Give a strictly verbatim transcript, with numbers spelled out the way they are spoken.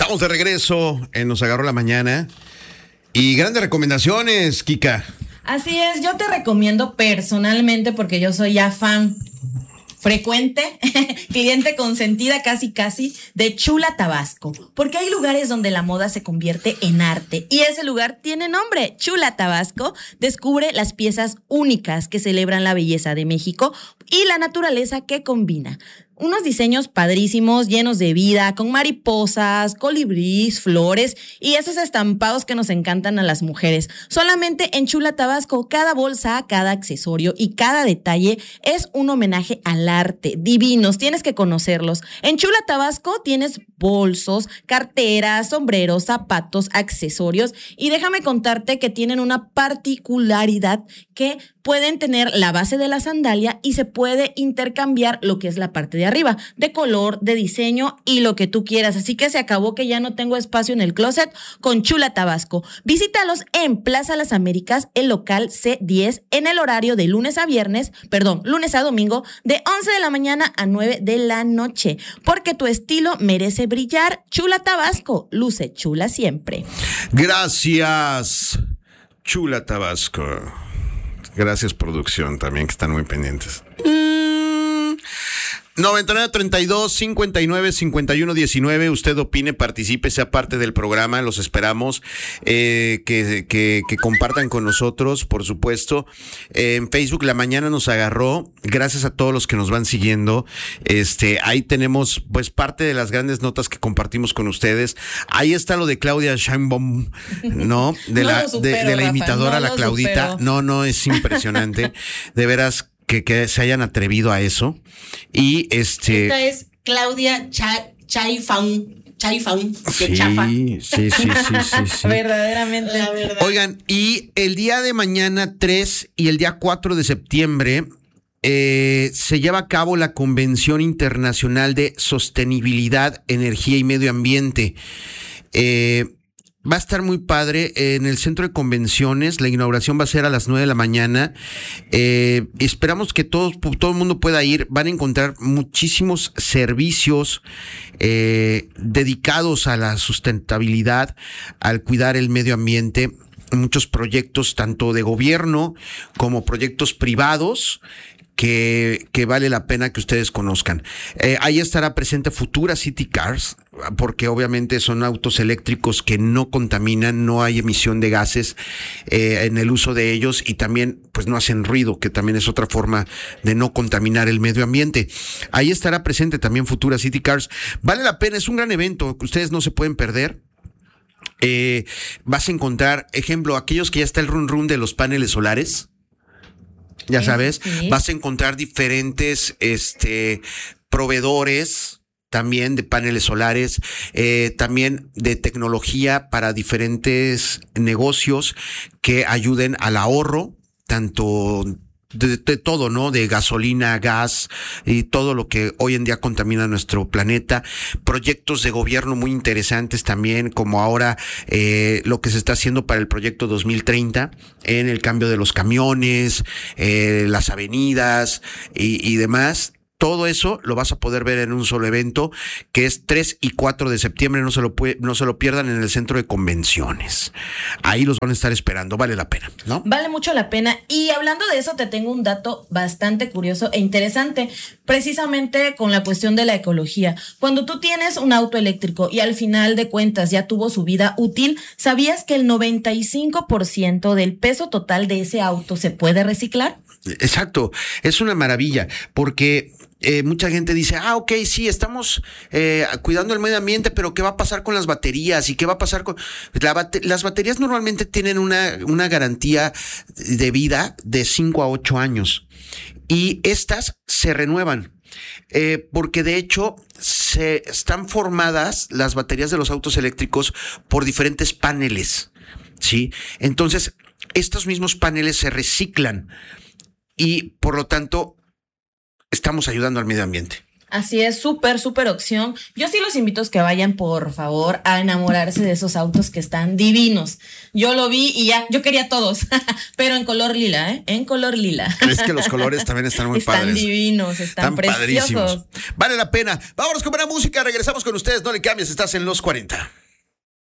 Estamos de regreso en Nos Agarró la Mañana. Y grandes recomendaciones, Kika. Así es, yo te recomiendo personalmente, porque yo soy ya fan frecuente, cliente consentida casi casi, de Chula Tabasco, porque hay lugares donde la moda se convierte en arte y ese lugar tiene nombre, Chula Tabasco. Descubre las piezas únicas que celebran la belleza de México y la naturaleza que combina. Unos diseños padrísimos, llenos de vida, con mariposas, colibríes, flores y esos estampados que nos encantan a las mujeres. Solamente en Chula Tabasco, cada bolsa, cada accesorio y cada detalle es un homenaje al arte. Divinos, tienes que conocerlos. En Chula Tabasco tienes bolsos, carteras, sombreros, zapatos, accesorios y déjame contarte que tienen una particularidad que pueden tener la base de la sandalia y se puede intercambiar lo que es la parte de arriba, de color, de diseño y lo que tú quieras. Así que se acabó que ya no tengo espacio en el closet con Chula Tabasco. Visítalos en Plaza Las Américas, el local C diez, en el horario de lunes a viernes, perdón, lunes a domingo, de once de la mañana a nueve de la noche. Porque tu estilo merece brillar. Chula Tabasco, luce chula siempre. Gracias, Chula Tabasco. Gracias, producción, también, que están muy pendientes. Mm. noventa y nueve, treinta y dos, cincuenta y nueve, cincuenta y uno, diecinueve. Usted opine, participe, sea parte del programa. Los esperamos. Eh, que, que, que compartan con nosotros, por supuesto. Eh, en Facebook, La Mañana Nos Agarró. Gracias a todos los que nos van siguiendo. Este, ahí tenemos, pues, parte de las grandes notas que compartimos con ustedes. Ahí está lo de Claudia Sheinbaum, ¿no? De no la, supero, de, de la Rafa, imitadora, no la Claudita. supero. No, no, es impresionante. De veras. Que, que se hayan atrevido a eso. Y este. Esta es Claudia Cha, Chaifán. Chaifán. Que Sí, chafa. sí, sí, sí, sí, sí. Verdaderamente. La verdad. Oigan, y el día de mañana tres y el día cuatro de septiembre eh, se lleva a cabo la Convención Internacional de Sostenibilidad, Energía y Medio Ambiente. Eh, Va a estar muy padre en el centro de convenciones. La inauguración va a ser a las nueve de la mañana. Eh, esperamos que todos, todo el mundo pueda ir. Van a encontrar muchísimos servicios eh, dedicados a la sustentabilidad, al cuidar el medio ambiente. Muchos proyectos tanto de gobierno como proyectos privados que, que vale la pena que ustedes conozcan. Eh, ahí estará presente Futura City Cars, porque obviamente son autos eléctricos que no contaminan, no hay emisión de gases eh, en el uso de ellos y también pues no hacen ruido, que también es otra forma de no contaminar el medio ambiente. Ahí estará presente también Futura City Cars. Vale la pena, es un gran evento que ustedes no se pueden perder. Eh, vas a encontrar, ejemplo, aquellos que ya está el run run de los paneles solares. Ya sabes, Sí. vas a encontrar diferentes este proveedores también de paneles solares, eh, también de tecnología para diferentes negocios que ayuden al ahorro, tanto de, de todo, ¿no? De gasolina, gas y todo lo que hoy en día contamina nuestro planeta. Proyectos de gobierno muy interesantes también, como ahora eh, lo que se está haciendo para el proyecto dos mil treinta en el cambio de los camiones, eh, las avenidas y, y demás. Todo eso lo vas a poder ver en un solo evento, que es tres y cuatro de septiembre. No se lo puede, no se lo pierdan, en el centro de convenciones. Ahí los van a estar esperando. Vale la pena, ¿no? Vale mucho la pena. Y hablando de eso, te tengo un dato bastante curioso e interesante, precisamente con la cuestión de la ecología. Cuando tú tienes un auto eléctrico y al final de cuentas ya tuvo su vida útil, ¿sabías que el noventa y cinco por ciento del peso total de ese auto se puede reciclar? Exacto, es una maravilla, porque eh, mucha gente dice, ah, ok, sí, estamos eh, cuidando el medio ambiente, pero ¿qué va a pasar con las baterías? ¿Y qué va a pasar con...? La bate- las baterías normalmente tienen una, una garantía de vida de cinco a ocho años, y estas se renuevan. Eh, porque de hecho se están formadas las baterías de los autos eléctricos por diferentes paneles, ¿sí? Entonces, estos mismos paneles se reciclan. Y por lo tanto, estamos ayudando al medio ambiente. Así es, súper, súper opción. Yo sí los invito a que vayan, por favor, a enamorarse de esos autos que están divinos. Yo lo vi y ya, yo quería todos, pero en color lila, ¿eh? En color lila. Es que los colores también están muy están padres. Están divinos, están, están preciosos. Padrísimos. Vale la pena. Vámonos con buena música, regresamos con ustedes, no le cambies, estás en Los cuarenta.